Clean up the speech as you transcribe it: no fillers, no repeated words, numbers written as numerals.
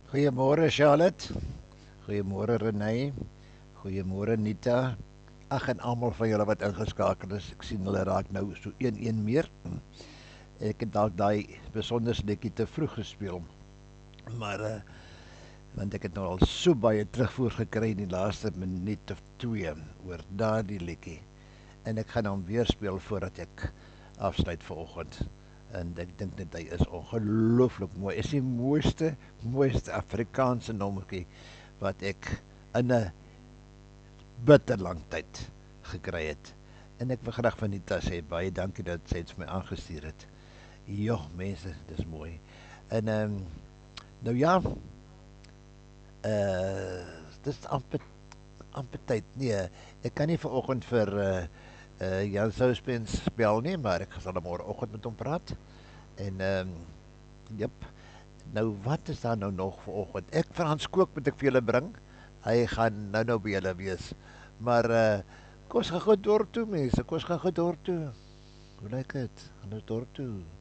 Goeiemôre Charlotte. Goeiemôre Renée. Goeiemôre Nita. Ag en almal van julle wat ingeskakel is. Ek sien hulle raak nou so een meer. Ek het dalk daai besonders netjie te vroeg gespeel. Maar want ek het nou al so baie terugvoer gekry in die laaste minuut of 2 oor daardie liedjie. En ek gaan hom weer speel voordat ek afsluit vanoggend. En ek dink net hy is ongelooflik mooi. Is die mooiste Afrikaanse nommertjie wat ek in 'n bitter lang tyd gekry het. En ek wil graag van Nita sê baie dankie dat sy dit vir my aangestuur het. Ja, mense, dis mooi. En nou ja, dis amper tyd. Nee, ek kan nie vanoggend vir Jan Souspens bel nie, maar ek sal môreoggend met hom praat. En jep. Nou wat is daar nou nog vanoggend? Ek Frans Kook moet ek vir julle bring. Hy gaan nou by julle wees. Maar kom ons gaan gou dorp toe mense. Kom ons gaan gou dorp toe. Hoe lyk dit? Gaan ons dorp toe?